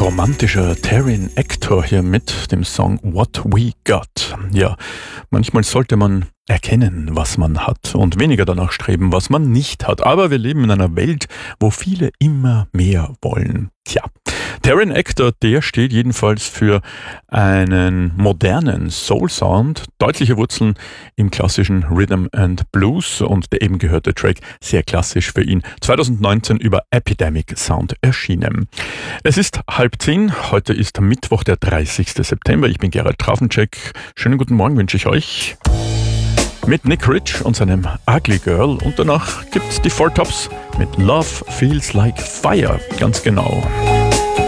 romantischer Taryn Actor hier mit dem Song What We Got. Ja, manchmal sollte man erkennen, was man hat und weniger danach streben, was man nicht hat. Aber wir leben in einer Welt, wo viele immer mehr wollen. Tja, Taryn Actor, der steht jedenfalls für einen modernen Soul-Sound, deutliche Wurzeln im klassischen Rhythm and Blues und der eben gehörte Track sehr klassisch für ihn. 2019 über Epidemic Sound erschienen. Es ist 9:30, heute ist Mittwoch, der 30. September. Ich bin Gerald Trafenczek. Schönen guten Morgen wünsche ich euch. Mit Nick Rich und seinem Ugly Girl. Und danach gibt's die Four Tops mit Love Feels Like Fire. Ganz genau.